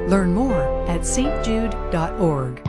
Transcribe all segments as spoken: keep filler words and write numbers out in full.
Learn more at s t jude dot org.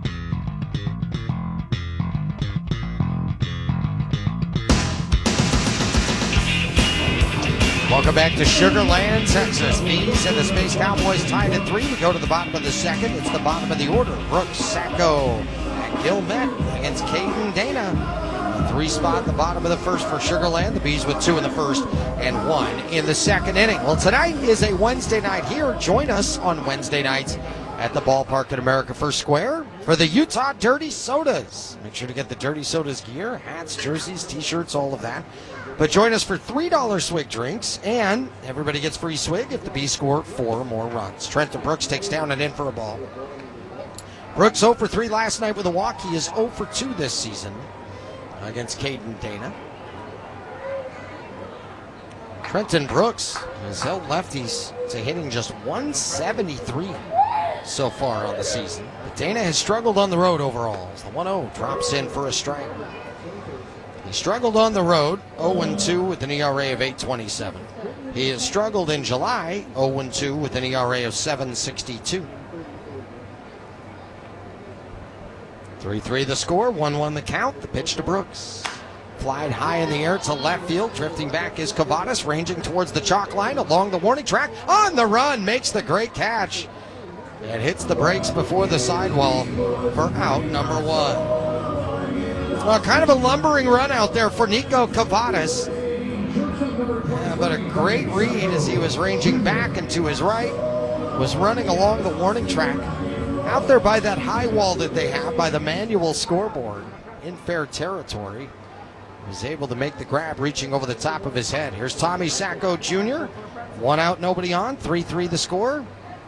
Welcome back to Sugar Land, Texas. Bees and the Space Cowboys tied at three. We go to the bottom of the second. It's the bottom of the order. Brooks, Sacco, and Gilmet against Caden Dana. Three spot at the bottom of the first for Sugar Land. The Bees with two in the first and one in the second inning. Well, tonight is a Wednesday night here. Join us on Wednesday nights at the ballpark at America First Square for the Utah Dirty Sodas. Make sure to get the Dirty Sodas gear, hats, jerseys, t-shirts, all of that. But join us for three dollar swig drinks, and everybody gets free swig if the Bees score four or more runs. Trenton Brooks takes down and in for a ball. Brooks oh for three last night with a walk. He is oh for two this season against Caden Dana. Trenton Brooks has held lefties to hitting just one seventy-three so far on the season. But Dana has struggled on the road overall as the one oh drops in for a strike. He struggled on the road, oh and two with an E R A of eight twenty-seven. He has struggled in July, oh and two with an E R A of seven sixty-two. three three the score, one one the count. The pitch to Brooks. Flied high in the air to left field. Drifting back is Cavadas, ranging towards the chalk line along the warning track. On the run, makes the great catch. And hits the brakes before the sidewall for out number one. Well, kind of a lumbering run out there for Nico Cavadas. Yeah, but a great read as he was ranging back and to his right. Was running along the warning track. Out there by that high wall that they have by the manual scoreboard in fair territory. Was able to make the grab, reaching over the top of his head. Here's Tommy Sacco Junior One out, nobody on. three three the score.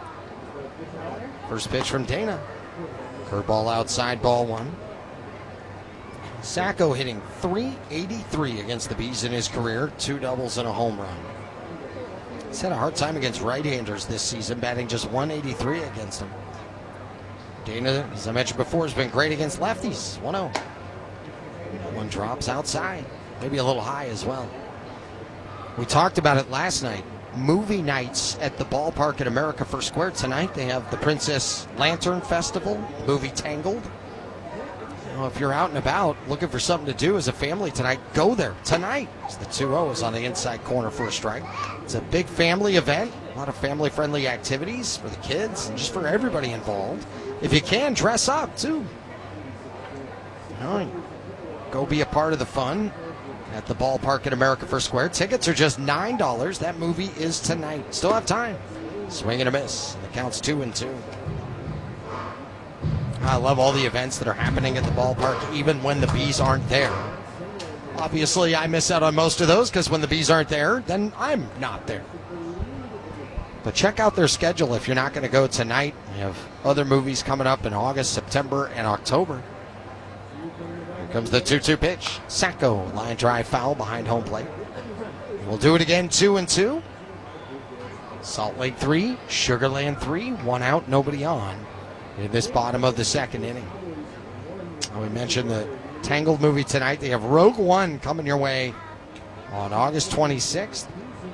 First pitch from Dana. Curveball outside, ball one. Sacco hitting three eighty-three against the Bees in his career. Two doubles and a home run. He's had a hard time against right-handers this season, batting just one eighty-three against them. Dana, as I mentioned before, has been great against lefties. one oh. One drops outside. Maybe a little high as well. We talked about it last night. Movie nights at the ballpark at America First Square tonight. They have the Princess Lantern Festival, movie Tangled. You know, if you're out and about looking for something to do as a family tonight, go there tonight. It's the two oh is on the inside corner for a strike. It's a big family event. A lot of family-friendly activities for the kids and just for everybody involved. If you can, dress up, too. You know, go be a part of the fun at the ballpark at America First Square. Tickets are just nine dollars. That movie is tonight. Still have time. Swing and a miss. And the count's two and two. I love all the events that are happening at the ballpark, even when the Bees aren't there. Obviously, I miss out on most of those because when the Bees aren't there, then I'm not there. But check out their schedule if you're not going to go tonight. We have other movies coming up in August, September, and October. Here comes the two two pitch. Sacco, line drive foul behind home plate. We'll do it again, two and two. Salt Lake three, Sugar Land three, one out, nobody on in this bottom of the second inning. We mentioned the Tangled movie tonight. They have Rogue One coming your way on August twenty-sixth.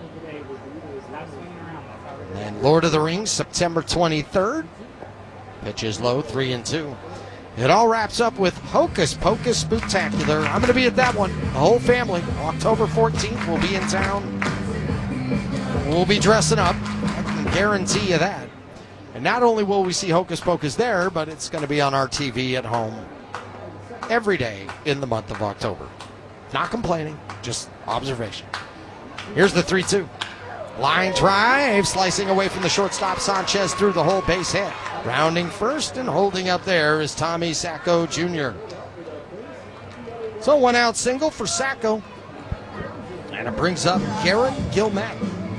And Lord of the Rings, September twenty-third. Pitch is low, three and two. It all wraps up with Hocus Pocus Spooktacular. I'm going to be at that one. The whole family. October fourteenth, we'll be in town. We'll be dressing up. I can guarantee you that. And not only will we see Hocus Pocus there, but it's going to be on our T V at home every day in the month of October. Not complaining, just observation. Here's the three two. Line drive, slicing away from the shortstop. Sanchez through the whole base hit. Rounding first and holding up there is Tommy Sacco Junior So one out single for Sacco. And it brings up Garrett Gilmet.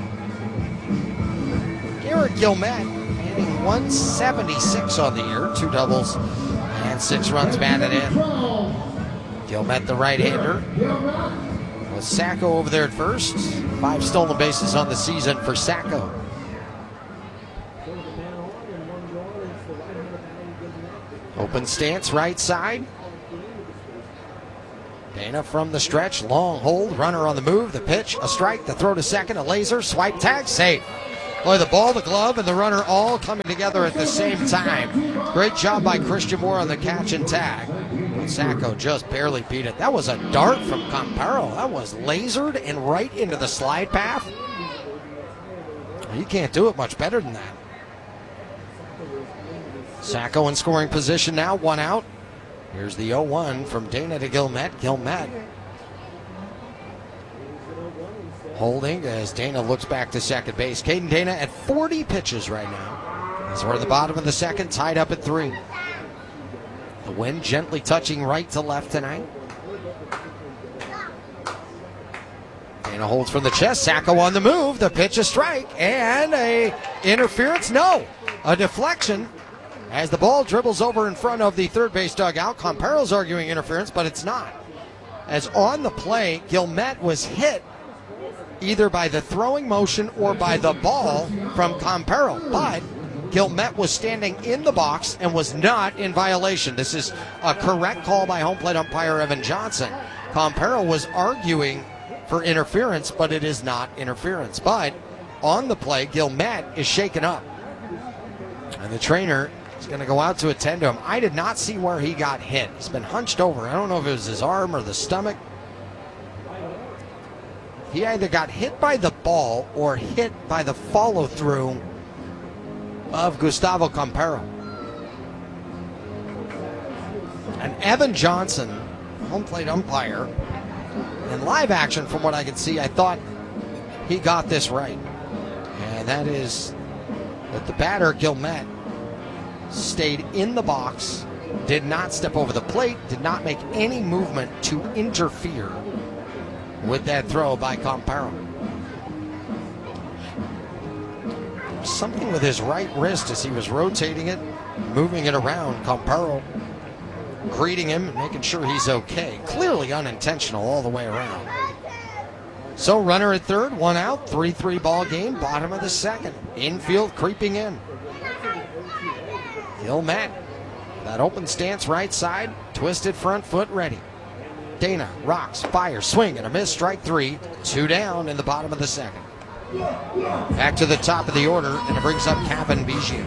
Garrett Gilmet hitting one seventy-six on the year. Two doubles and six runs batted in. Gilmet, the right-hander. With Sacco over there at first. Five stolen bases on the season for Sacco. Open stance, right side. Dana from the stretch, long hold, runner on the move, the pitch, a strike, the throw to second, a laser, swipe tag, safe. Boy, the ball, the glove, and the runner all coming together at the same time. Great job by Christian Moore on the catch and tag. Sacco just barely beat it. That was a dart from Comparo. That was lasered and right into the slide path. You can't do it much better than that. Sacco in scoring position now, one out. Here's the oh one from Dana to Guillemette. Guillemette holding as Dana looks back to second base. Caden Dana at forty pitches right now. As we're at the bottom of the second, tied up at three. The wind gently touching right to left tonight. Dana holds from the chest. Sacco on the move. The pitch, a strike, and a interference. No, a deflection as the ball dribbles over in front of the third base dugout. Comparo's arguing interference, but it's not. As on the play, Guillemette was hit either by the throwing motion or by the ball from Comparo, but Guillemette was standing in the box and was not in violation. This is a correct call by home plate umpire Evan Johnson. Comparo was arguing for interference, but it is not interference. But on the play, Guillemette is shaken up, and the trainer is going to go out to attend to him. I did not see where he got hit. He's been hunched over. I don't know if it was his arm or the stomach. He either got hit by the ball or hit by the follow-through of Gustavo Comparo. And Evan Johnson, home plate umpire, in live action from what I could see, I thought he got this right. And that is that the batter, Guillemette, stayed in the box, did not step over the plate, did not make any movement to interfere with that throw by Comparo. Something with his right wrist as he was rotating it, moving it around. Comparo greeting him and making sure he's okay. Clearly unintentional all the way around. So runner at third, one out, three three ball game, bottom of the second. Infield creeping in. Guillemette, that open stance right side, twisted front foot ready. Dana rocks, fires, swing, and a miss, strike three. Two down in the bottom of the second. Back to the top of the order, and it brings up Cavan Biggio.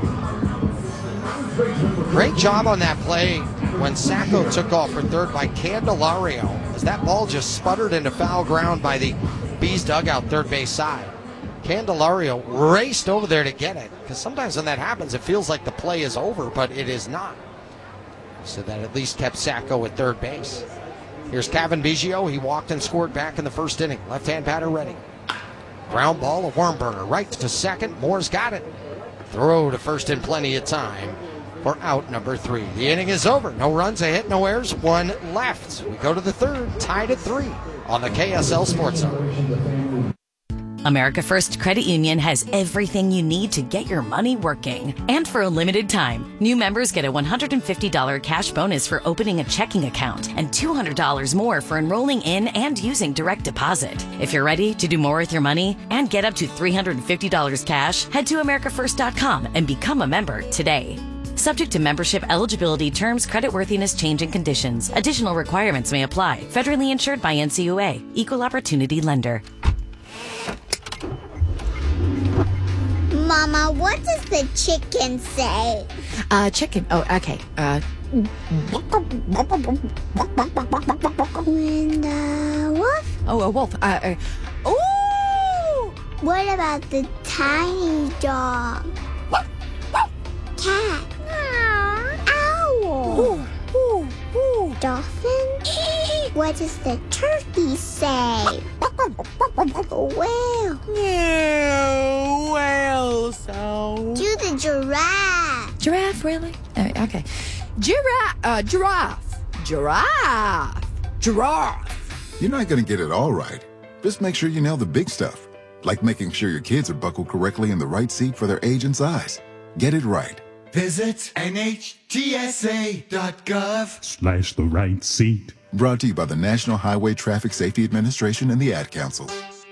Great job on that play when Sacco took off for third by Candelario, as that ball just sputtered into foul ground by the Bees dugout third base side. Candelario raced over there to get it, because sometimes when that happens, it feels like the play is over, but it is not. So that at least kept Sacco at third base. Here's Cavan Biggio. He walked and scored back in the first inning. Left-hand batter ready. Ground ball, a worm burner, right to second. Moore's got it. Throw to first in plenty of time for out number three. The inning is over. No runs, a hit, no errors, one left. We go to the third, tied at three on the K S L Sports Zone. America First Credit Union has everything you need to get your money working. And for a limited time, new members get a one hundred fifty dollars cash bonus for opening a checking account and two hundred dollars more for enrolling in and using direct deposit. If you're ready to do more with your money and get up to three hundred fifty dollars cash, head to america first dot com and become a member today. Subject to membership eligibility, terms, creditworthiness, change, and conditions. Additional requirements may apply. Federally insured by N C U A. Equal Opportunity Lender. Mama, what does the chicken say? Uh, chicken. Oh, okay. Uh. When the wolf? Oh, a wolf. Uh. uh oh. What about the tiny dog? Cat? Owl? Ooh, ooh, ooh. Dolphin? What does the turkey say? Whale? Yeah, whale sound. Do the giraffe? Giraffe, really? Uh, okay. Giraffe. Uh, giraffe. Giraffe. Giraffe. You're not going to get it all right. Just make sure you nail the big stuff, like making sure your kids are buckled correctly in the right seat for their age and size. Get it right. Visit N H T S A dot gov slash the right seat. Brought to you by the National Highway Traffic Safety Administration and the Ad Council.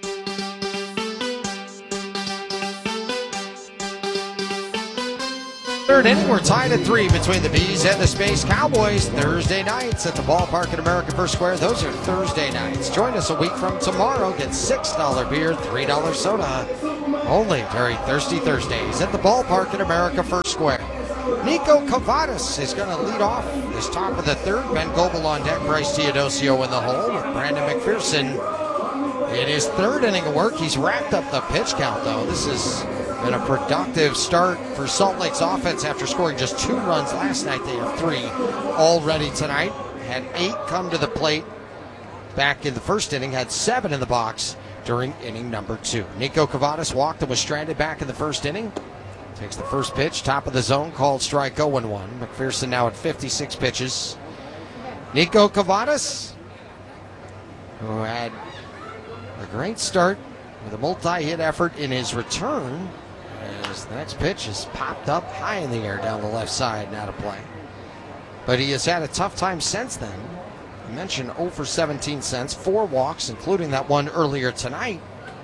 Third inning, we're tied at three between the Bees and the Space Cowboys. Thursday nights at the ballpark at America First Square. Those are Thursday nights. Join us a week from tomorrow. Get six dollar beer, three dollar soda. only during Thirsty Thursdays at the ballpark in America First Square. Nico Cavadas is going to lead off this top of the third. Ben Goebel on deck, Bryce Teodosio in the hole with Brandon McPherson in his third inning of work. He's wrapped up the pitch count, though. This has been a productive start for Salt Lake's offense after scoring just two runs last night. They have three already tonight. Had eight come to the plate back in the first inning, had seven in the box during inning number two. Nico Cavadas walked and was stranded back in the first inning. Takes the first pitch, top of the zone, called strike oh and one. McPherson now at fifty-six pitches. Nico Cavadas, who had a great start with a multi-hit effort in his return, as the next pitch is popped up high in the air down the left side and out of play. But he has had a tough time since then. I mentioned oh for seventeen cents, four walks, including that one earlier tonight.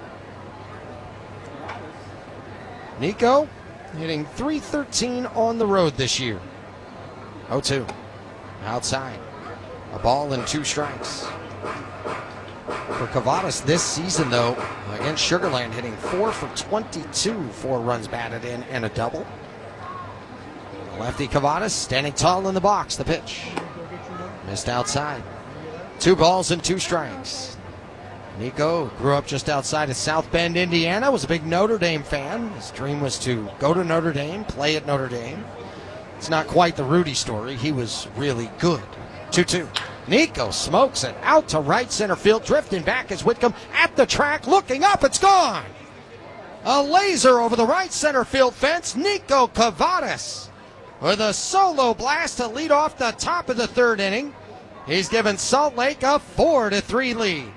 Nico hitting three thirteen on the road this year. oh two. Outside. A ball and two strikes. For Cavadas this season, though, against Sugar Land, hitting four for twenty-two, four runs batted in and a double. Lefty Cavadas standing tall in the box. The pitch missed outside. Two balls and two strikes. Nico grew up just outside of South Bend, Indiana, was a big Notre Dame fan. His dream was to go to Notre Dame, play at Notre Dame. It's not quite the Rudy story. He was really good. two two. Nico smokes it out to right center field. Drifting back is Whitcomb at the track. Looking up, it's gone. A laser over the right center field fence. Nico Cavadas with a solo blast to lead off the top of the third inning. He's given Salt Lake a four to three lead.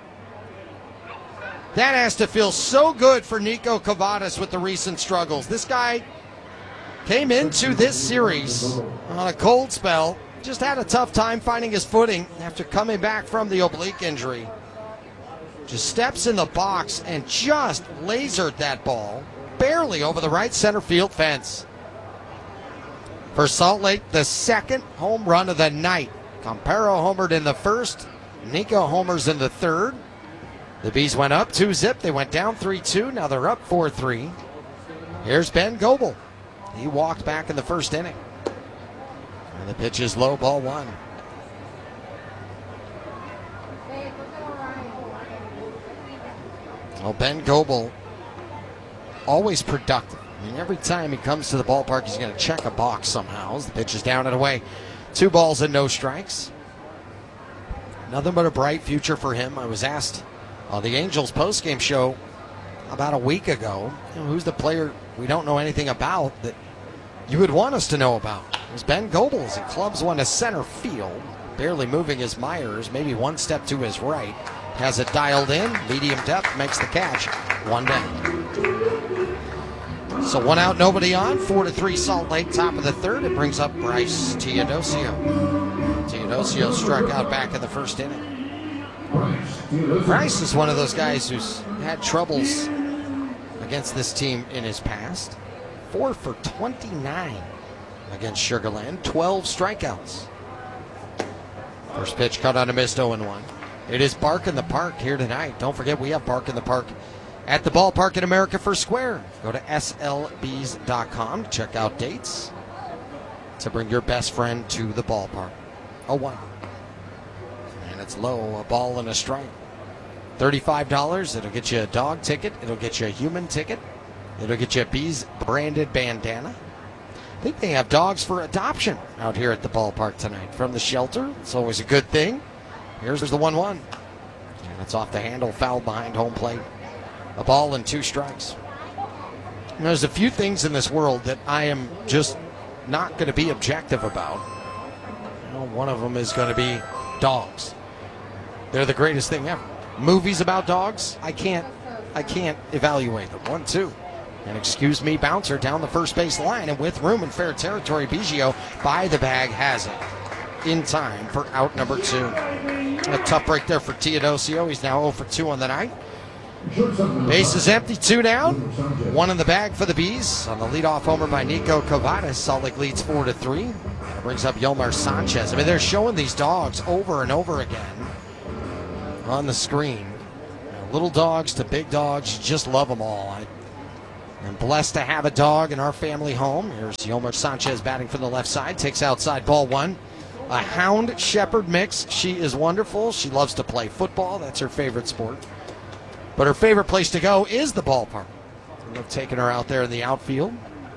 That has to feel so good for Nico Cavadas with the recent struggles. This guy came into this series on a cold spell, just had a tough time finding his footing after coming back from the oblique injury. Just steps in the box and just lasered that ball barely over the right center field fence. For Salt Lake, the second home run of the night. Campero homered in the first, Nico homers in the third. The Bees went up two zip. They went down three two. Now they're up four three. Here's Ben Goebel. He walked back in the first inning. And the pitch is low, ball one. Well, Ben Goebel, always productive. I mean, every time he comes to the ballpark, he's going to check a box somehow. The pitch is down and away. Two balls and no strikes. Nothing but a bright future for him. I was asked on the Angels postgame show about a week ago, you know, who's the player we don't know anything about that you would want us to know about? It was Ben Goebel as he clubs one to center field, barely moving his Myers, maybe one step to his right. Has it dialed in, medium depth, makes the catch, one down. So one out, nobody on, four to three Salt Lake, top of the third. It brings up Bryce Teodosio. Teodosio struck out back in the first inning. Bryce is one of those guys who's had troubles against this team in his past. Four for twenty-nine against Sugar Land, twelve strikeouts. First pitch cut on a missed oh and one. It is Bark in the Park here tonight. Don't forget we have Bark in the Park at the ballpark in America First Square. Go to S L Bs dot com to check out dates to bring your best friend to the ballpark. oh one. And it's low, a ball and a strike. thirty-five dollars. It'll get you a dog ticket. It'll get you a human ticket. It'll get you a Bees branded bandana. I think they have dogs for adoption out here at the ballpark tonight from the shelter. It's always a good thing. Here's the one one. And it's off the handle, foul behind home plate. A ball and two strikes. And there's a few things in this world that I am just not going to be objective about. You know, one of them is going to be dogs. They're the greatest thing ever. Movies about dogs, I can't, I can't evaluate them. One, two. And excuse me, bouncer down the first base line, and with room in fair territory, Biggio by the bag has it in time for out number two. A tough break there for Teodosio. He's now oh for two on the night. Base is empty, two down. One in the bag for the Bees on the leadoff homer by Nico Cavadas. Salt Lake leads four to three. That brings up Yomar Sanchez. I mean, they're showing these dogs over and over again on the screen. You know, little dogs to big dogs, you just love them all. I, I'm blessed to have a dog in our family home. Here's Yomar Sanchez batting from the left side. Takes outside ball one. A Hound Shepherd mix. She is wonderful. She loves to play football. That's her favorite sport. But her favorite place to go is the ballpark. I love taking her out there in the outfield.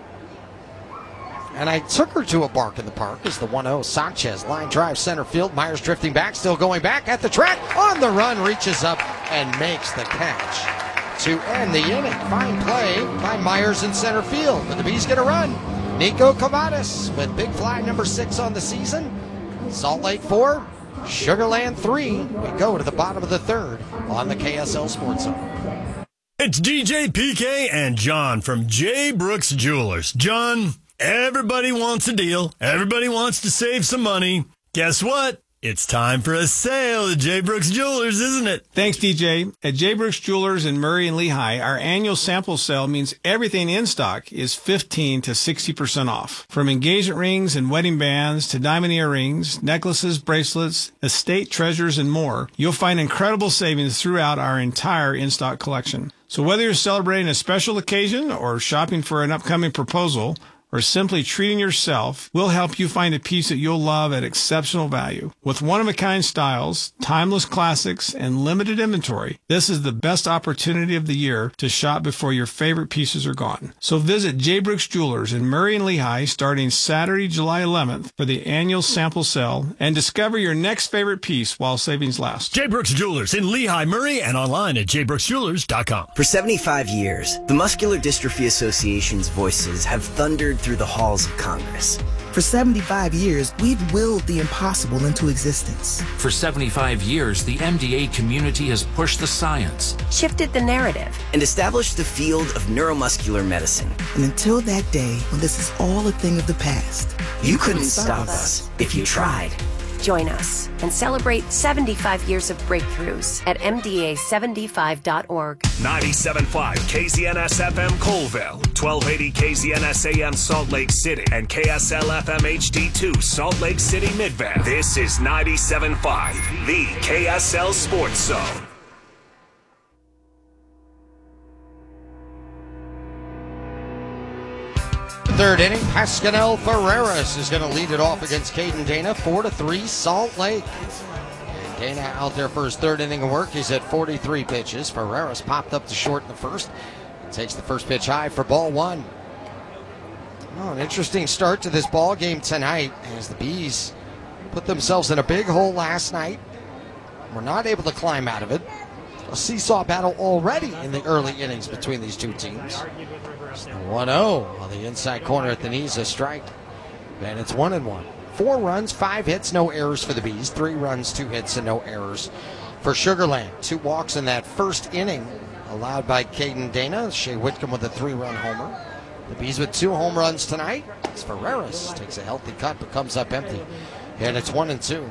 And I took her to a bark in the park as the one oh Sanchez line drive center field. Myers drifting back, still going back at the track. On the run, reaches up and makes the catch to end the inning. Fine play by Myers in center field. But the Bees get a run. Nico Cavadas with big fly number six on the season. Salt Lake four, Sugarland three. We go to the bottom of the third on the K S L Sports Zone. It's D J P K and John from J. Brooks Jewelers. John, everybody wants a deal. Everybody wants to save some money. Guess what? It's time for a sale at J. Brooks Jewelers, isn't it? Thanks, D J. At J. Brooks Jewelers in Murray and Lehigh, our annual sample sale means everything in stock is fifteen to sixty percent off. From engagement rings and wedding bands to diamond earrings, necklaces, bracelets, estate treasures, and more, you'll find incredible savings throughout our entire in-stock collection. So whether you're celebrating a special occasion or shopping for an upcoming proposal, or simply treating yourself, we'll help you find a piece that you'll love at exceptional value. With one-of-a-kind styles, timeless classics, and limited inventory, this is the best opportunity of the year to shop before your favorite pieces are gone. So visit J. Brooks Jewelers in Murray and Lehigh starting Saturday, July eleventh for the annual sample sale and discover your next favorite piece while savings last. J. Brooks Jewelers in Lehigh, Murray, and online at j brooks jewelers dot com. For seventy-five years, the Muscular Dystrophy Association's voices have thundered through the halls of Congress. For seventy-five years, we've willed the impossible into existence. For seventy-five years, the M D A community has pushed the science, shifted the narrative, and established the field of neuromuscular medicine. And until that day when this is all a thing of the past, you, you couldn't, couldn't stop us if you tried. Join us and celebrate seventy-five years of breakthroughs at m d a seventy-five dot org. ninety-seven point five K Z N S F M Colville, twelve eighty K Z N S A M Salt Lake City, and K S L F M H D two Salt Lake City Midvale. This is ninety-seven point five, the K S L Sports Zone. Third inning, Pascanel Ferreras is going to lead it off against Caden Dana, four to three Salt Lake. And Dana out there for his third inning of work. He's at forty-three pitches. Ferreras popped up to short in the first. Takes the first pitch high for ball one. Oh, an interesting start to this ball game tonight as the Bees put themselves in a big hole last night. Were not able to climb out of it. A seesaw battle already in the early innings between these two teams. one oh on the inside corner at the knees, a strike. And it's one and one. Four runs, five hits, no errors for the Bees. Three runs, two hits, and no errors for Sugarland. Two walks in that first inning allowed by Caden Dana. Shea Whitcomb with a three-run homer. The Bees with two home runs tonight. As Ferreras takes a healthy cut but comes up empty. And it's one and two.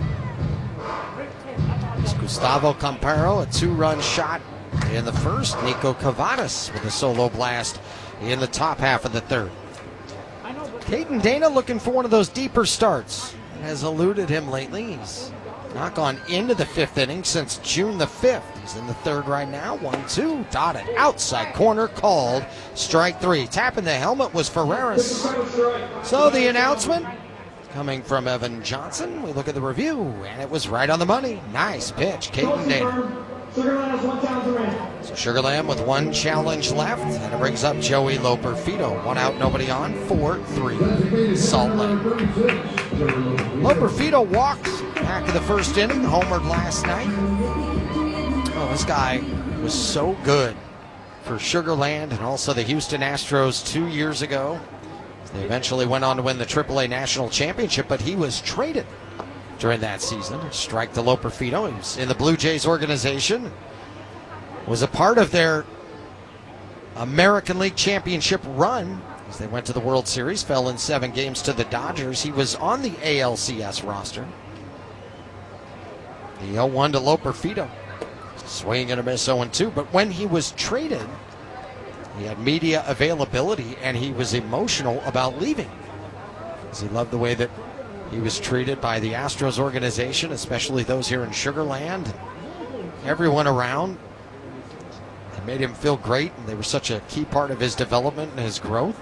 It's Gustavo Campero, a two-run shot in the first. Nico Cavadas with a solo blast in the top half of the third. Caden Dana looking for one of those deeper starts. It has eluded him lately. He's not gone into the fifth inning since June the fifth. He's in the third right now. one two, dotted outside corner, called strike three. Tapping the helmet was Ferreras. So the announcement coming from Evan Johnson. We look at the review, and it was right on the money. Nice pitch, Caden Dana. So Sugarland with one challenge left, and it brings up Joey Loperfido. One out, nobody on, four three, Salt Lake. Loperfido walked back in the first inning, homered last night. Oh, this guy was so good for Sugarland and also the Houston Astros two years ago. They eventually went on to win the triple A National Championship, but he was traded during that season. Strike to Loperfido. He was in the Blue Jays organization. Was a part of their American League Championship run as they went to the World Series. Fell in seven games to the Dodgers. He was on the A L C S roster. The oh one to Loperfido. Swing and a miss, oh and two. But when he was traded, he had media availability, and he was emotional about leaving because he loved the way that he was treated by the Astros organization, especially those here in Sugarland. Everyone around It made him feel great, and they were such a key part of his development and his growth.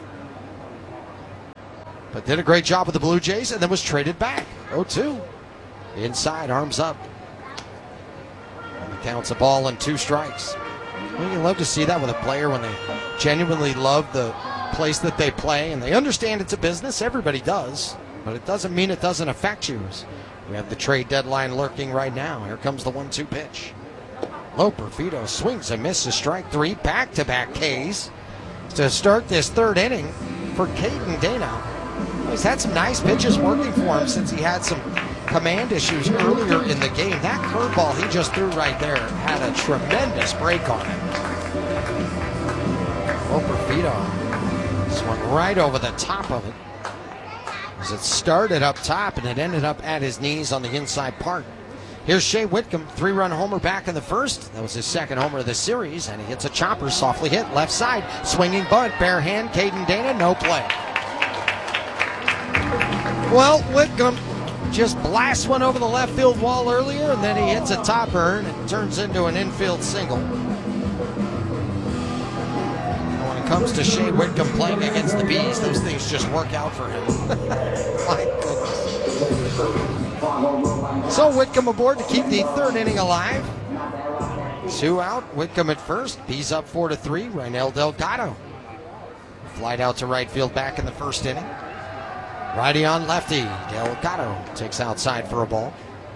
But did a great job with the Blue Jays and then was traded back. oh two. Inside, arms up. And the count's a ball and two strikes. Well, you love to see that with a player when they genuinely love the place that they play and they understand it's a business. Everybody does. But it doesn't mean it doesn't affect you. We have the trade deadline lurking right now. Here comes the one two pitch. Low Perfido swings and misses. Strike three. Back-to-back Ks to start this third inning for Caden Dana. He's had some nice pitches working for him since he had some command issues earlier in the game. That curveball he just threw right there had a tremendous break on it. Low Perfido swung right over the top of it as it started up top and it ended up at his knees on the inside part. Here's Shea Whitcomb, three-run homer back in the first. That was his second homer of the series, and he hits a chopper, softly hit, left side, swinging bunt, bare hand, Caden Dana, no play. Well, Whitcomb just blasts one over the left field wall earlier, and then he hits a topper, and it turns into an infield single. And when it comes to Shea Whitcomb playing against the Bees, those things just work out for him. My goodness. So Whitcomb aboard to keep the third inning alive. Two out, Whitcomb at first. Bees up four to three. Raynel Delgado flied out to right field back in the first inning. Righty on lefty. Delgado takes outside for a ball.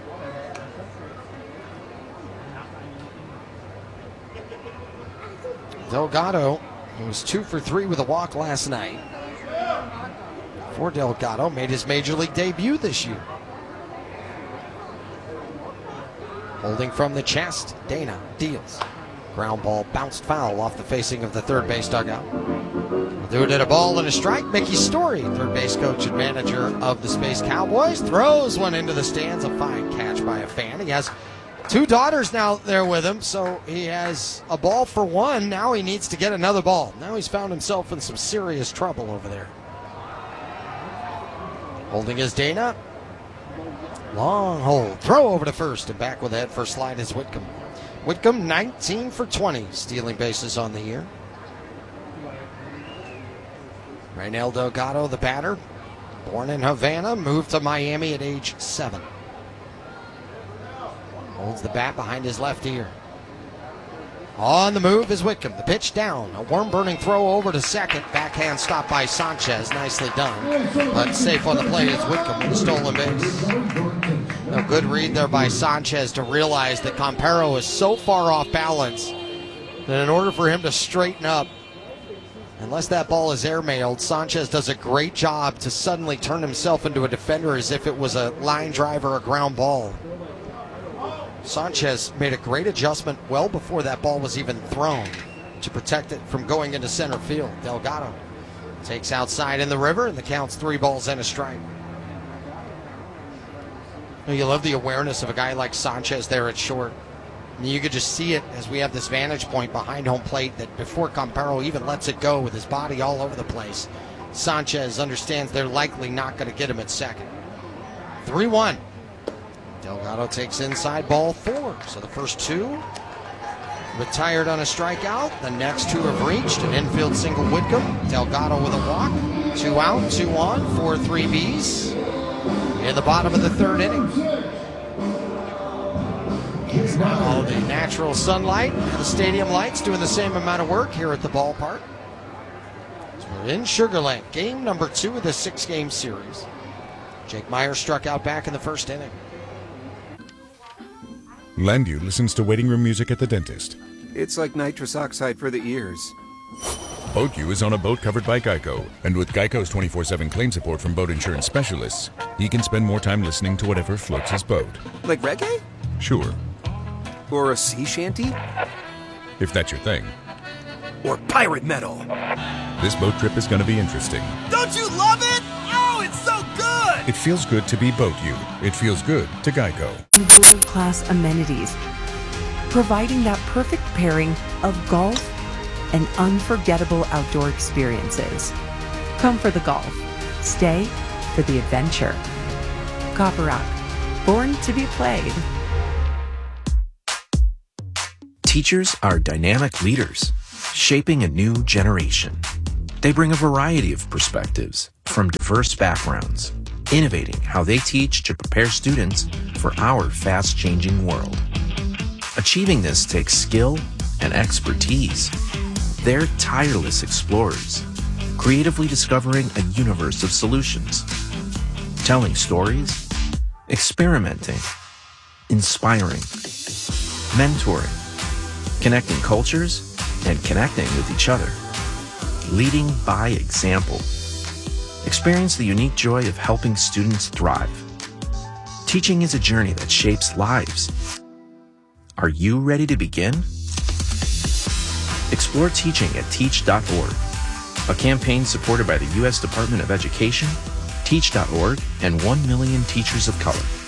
Delgado was two for three with a walk last night. For Delgado, made his major league debut this year. Holding from the chest, Dana deals. Ground ball bounced foul off the facing of the third base dugout. Do it at a ball and a strike. Mickey Story, third base coach and manager of the Space Cowboys, throws one into the stands. A fine catch by a fan. He has two daughters now there with him, so he has a ball for one. Now he needs to get another ball. Now he's found himself in some serious trouble over there. Holding is Dana. Long hold. Throw over to first, and back with the head first slide is Whitcomb. Whitcomb nineteen for twenty, stealing bases on the year. Raynel Delgado, the batter, born in Havana, moved to Miami at age seven. Holds the bat behind his left ear. On the move is Whitcomb. The pitch down. A worm-burning throw over to second. Backhand stop by Sanchez. Nicely done. But safe on the play is Whitcomb with a stolen base. A good read there by Sanchez to realize that Campero is so far off balance that in order for him to straighten up, unless that ball is airmailed, Sanchez does a great job to suddenly turn himself into a defender as if it was a line drive or a ground ball. Sanchez made a great adjustment well before that ball was even thrown to protect it from going into center field. Delgado takes outside in the river, and the count's three balls and a strike. You love the awareness of a guy like Sanchez there at short. And you could just see it as we have this vantage point behind home plate that before Campero even lets it go with his body all over the place, Sanchez understands they're likely not going to get him at second. three one. Delgado takes inside, ball four. So the first two retired on a strikeout. The next two have reached. An infield single Whitcomb. Delgado with a walk. Two out, two on, four three Bs. In the bottom of the third inning. It's now the natural sunlight and the stadium lights doing the same amount of work here at the ballpark. So we're in Sugar Land, game number two of the six-game series. Jake Meyer struck out back in the first inning. Landu listens to waiting room music at the dentist. It's like nitrous oxide for the ears. BoatU is on a boat covered by Geico, and with Geico's twenty-four seven claim support from boat insurance specialists, he can spend more time listening to whatever floats his boat. Like reggae? Sure. Or a sea shanty? If that's your thing. Or pirate metal. This boat trip is going to be interesting. Don't you love it? Oh, it's so good! It feels good to be BoatU. It feels good to Geico. World-class amenities, providing that perfect pairing of golf and unforgettable outdoor experiences. Come for the golf. Stay for the adventure. Copper Rock, born to be played. Teachers are dynamic leaders, shaping a new generation. They bring a variety of perspectives from diverse backgrounds, innovating how they teach to prepare students for our fast-changing world. Achieving this takes skill and expertise. They're tireless explorers, creatively discovering a universe of solutions, telling stories, experimenting, inspiring, mentoring, connecting cultures, and connecting with each other, leading by example. Experience the unique joy of helping students thrive. Teaching is a journey that shapes lives. Are you ready to begin? Explore teaching at teach dot org, a campaign supported by the U S Department of Education, teach dot org, and one million Teachers of Color.